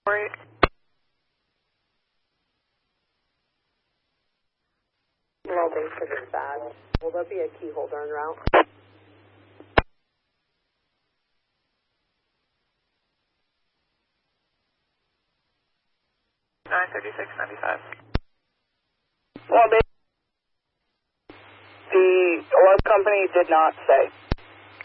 Right. Well, thanks for dispatch. Will there be a key holder en route? 93695. Well, the orb company did not say.